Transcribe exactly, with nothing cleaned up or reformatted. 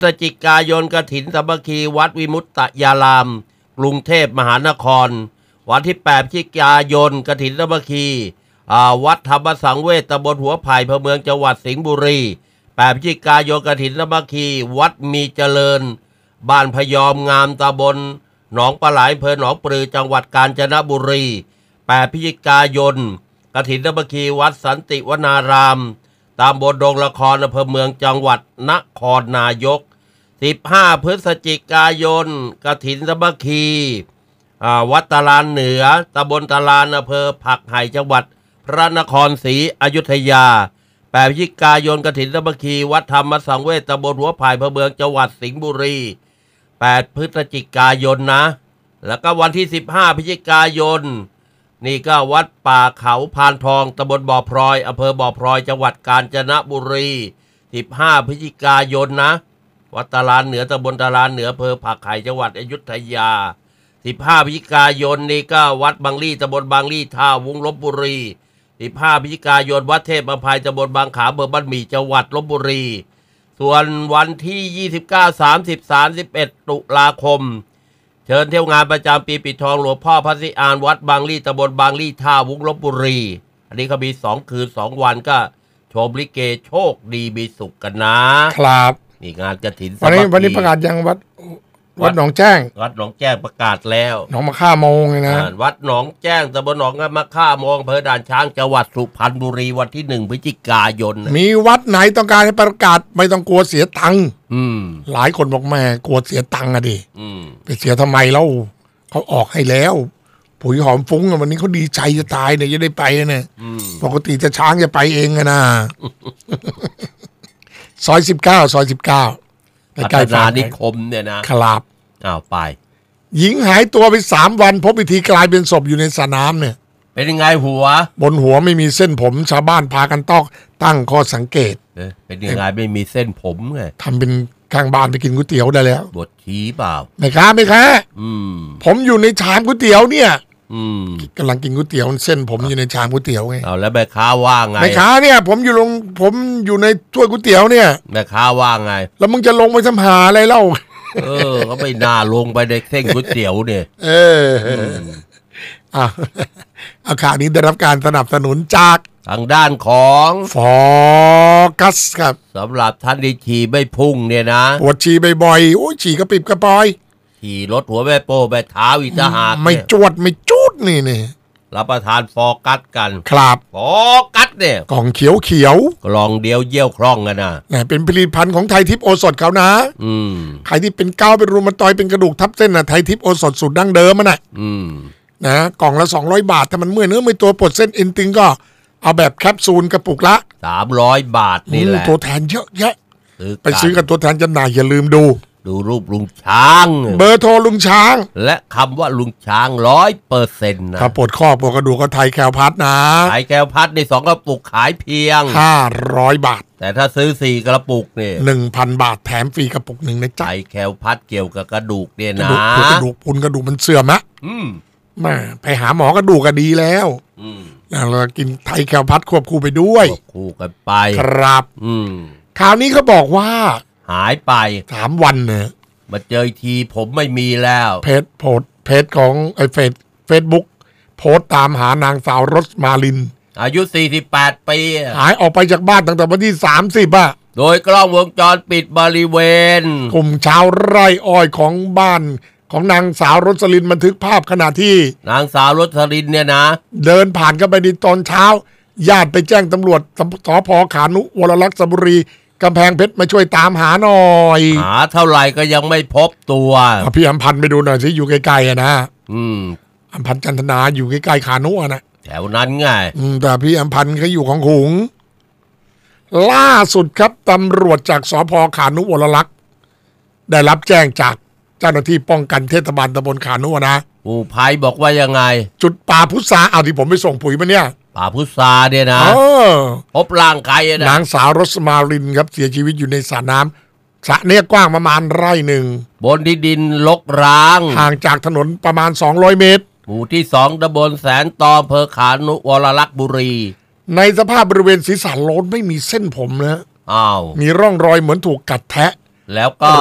พฤศจิกายนกฐินสามัคคีวัดวิมุตตยารามกรุงเทพมหานครวันที่แปดพฤศจิกายนกฐินสามัคคีวัดธรรมสังเวชตำบลหัวไผ่อำเภอเมืองจังหวัดสิงห์บุรีแปดพฤศจิกายนกฐินสามัคคีวัดมีเจริญบ้านพยอมงามตำบลหนองปลาไหลอำเภอหนองปลือจังหวัดกาญจนบุรีแปดพฤศจิกายนกฐินสามัคคีวัดสันติวนารามตำบลดงละครอำเภอเมืองจังหวัดนครนายกสิบห้าพฤศจิกายนกฐินสามัคคีวัดตาลานเหนือตำบลตาลานอำเภอผักไห่จังหวัดพระนครศรีอยุธยาแปดพฤศจิกายนกฐินสามัคคีวัดธรรมสังเวชตำบลหัวไผ่อำเภอเมืองจังหวัดสิงห์บุรีแปดพฤศจิกายนนะแล้วก็วันที่สิบห้าพฤศจิกายนนี่ก็วัดป่าเขาพานทองตำบลบ่อพลอยอำเภอบ่อพลอยจังหวัดกาญจนบุรีสิบห้าพฤศจิกายนนะวัดตาลานเหนือตำบลตาลานเหนืออำเภอผักไห่จังหวัดอยุธยาสิบห้าพฤศจิกายนนี่ก็วัดบางลี่ตำบลบางลี่ท่าวุ้งลพบุรีสิบห้าพฤศจิกายนวัดเทพอภัยตำบลบางขาอำเภอบ้านหมี่จังหวัดลพบุรีส่วนวันที่ยี่สิบเก้า สามสิบ สามสิบเอ็ดตุลาคมเชิญเที่ยวงานประจำปีปิดทองหลวงพ่อพระศรีอานวัดบางลี่ตำบลบางลี่ท่าวุ้งลพบุรีอันนี้เขามีสองคืนสองวันก็ชมลิเกโชคดีมีสุขกันนะครับนี่งานกฐินสามัคคีวันนี้วันนี้ประกาศยังวัดวัดหนองแจ้งวัดหนองแจ้งประกาศแล้วหนองมะค่าโมงเลยนะวัดหนองแจ้งตำบลหนองมะค่าโมงอำเภอด่านช้างจังหวัดสุพรรณบุรีวันที่หนึ่งพฤศจิกายนมีวัดไหนต้องการให้ประกาศไม่ต้องกลัวเสียตังค์หลายคนบอกแม่กลัวเสียตังค์อะดิไปเสียทำไมเล่าเขาออกให้แล้วปุ๋ยหอมฟุ้งวันนี้เขาดีใจจะตายเนี่ยจะได้ไปเนี่ยปกติจะช้างจะไปเองนะซอยสิบเก้าซอยสิบเก้าใกล้ๆนานิคมเนี่ยนะครับอ้าวไปหญิงหายตัวไปสามวันพบวิธีกลายเป็นศพอยู่ในสระน้ำเนี่ยเป็นยังไงหัวบนหัวไม่มีเส้นผมชาวบ้านพากันต้องตั้งข้อสังเกตเป็นยังไงไม่มีเส้นผมไงทำเป็นข้างบ้านไปกินก๋วยเตี๋ยวได้แล้วบทชี้เปล่าไม่ค้าไม่ค้าผมอยู่ในชามก๋วยเตี๋ยวเนี่ยกำลังกินก๋วยเตี๋ยวเส้นผมอยู่ในชามก๋วยเตี๋ยวไงเอาแล้วแม่ค้าว่าไงแม่ค้าเนี่ยผมอยู่ลงผมอยู่ในถ้วยก๋วยเตี๋ยวเนี่ยแม่ค้าว่าไงแล้วมึงจะลงไปทำหาอะไรเล่าเออก็ไม่น่าลงไปในเส้นก๋วยเตี๋ยวเนี่ยเอออ่ะอาคารนี้ได้รับการสนับสนุนจากทางด้านของฟอกัสครับสำหรับท่านที่ฉี่ไม่พุ่งเนี่ยนะปวดฉี่บ่อยๆโอ้ยฉี่กระปิบกระปอยฉี่รถหัวแม่โป้แม่เท้าอีกทหารไม่จวดไม่จุดนี่นี่รับประทานฟอกัสกันครับฟอกัสเนี่ยกล่องเขียวเขียวกล่องเดียวเยี่ยวคล่องกันนะเนี่ยเป็นผลิตภัณฑ์ของไทยทิพย์โอสถเขานะอืมใครที่เป็นเกาเป็นรูมาตอยเป็นกระดูกทับเส้นน่ะไทยทิพย์โอสถสูตรดั้งเดิมมันน่ะอืมนะกล่องละสองร้อยบาทถ้ามันเมื่อยเนื้อไม่ตัวปวดเส้นเอ็นตึงก็เอาแบบแคปซูลกระปุกละสามร้อยบาทนี่แหละตัวแทนเยอะแยะไปซื้อกับตัวแทนจำหน่ายอย่าลืมดูดูรูปลุงช้างเบอร์โทรลุงช้างและคำว่าลุงช้างร้อยเปอร์เซ็นต์นะถ้าปวดข้อปวดกระดูกก็ไทยแคลพัดนะไทยแคลพัดในสองกระปุกขายเพียงห้าร้อยบาทแต่ถ้าซื้อสี่กระปุกเนี่ยหนึ่งพันบาทแถมฟรีกระปุกหนึ่งนะจ๊ะไทยแคลพัดเกี่ยวกับกระดูกเนี่ยนะกระดูกพุนกระดูกมันเสื่อมนะอืมมาไปหาหมอกระดูกก็ดีแล้วอืมเรากินไทยแคลพัดควบคู่ไปด้วยควบคู่กันไปครับอืมคราวนี้เขาบอกว่าหายไปสามวันเนี่ยมาเจอทีผมไม่มีแล้วเพจโพสเพจของไอ้เฟซเฟซบุ๊กโพสตามหานางสาวรสมาลินอายุสี่สิบแปดปีหายออกไปจากบ้านตั้งแต่วันที่สามสิบอ่ะโดยกล้องวงจรปิดบริเวณกลุ่มชาวไร่อ้อยของบ้านของนางสาวรสลินบันทึกภาพขณะที่นางสาวรสลินเนี่ยนะเดินผ่านเข้าไปในตอนเช้าญาติไปแจ้งตำรวจสภ.ขานุวรลักษณ์สระบุรีกำแพงเพชรมาช่วยตามหาหน่อยหาเท่าไหร่ก็ยังไม่พบตัวพี่อำพันธ์ไปดูหน่อยสิอยู่ใกล้ๆอ่ะนะอืมอำพันธ์จันทนาอยู่ใกล้ๆขานุนะแถวนั้นไงอืมแต่พี่อำพันธ์เขาอยู่ของหุงล่าสุดครับตำรวจจากสภ.ขานุวรลักษณ์ได้รับแจ้งจากเจ้าหน้าที่ป้องกันเทศบาลตำบลขานุนะผู้ภัยบอกว่ายังไงจุดป่าพุทราเอาที่ผมไปส่งปุ๋ยมาเนี่ยป่าพุทราเนี่ยนะพบร่างใครนะนางสาวรสมาลินครับเสียชีวิตอยู่ในสระน้ำสระเนี่ยกว้างประมาณไร่หนึ่งบนที่ดินรกร้างห่างจากถนนประมาณสองร้อยเมตรหมู่ที่สองตำบลแสนตออำเภอขานุวรลักษณ์บุรีในสภาพบริเวณศีรษะโล้นไม่มีเส้นผมนะอ้าวมีร่องรอยเหมือนถูกกัดแทะแล้วก็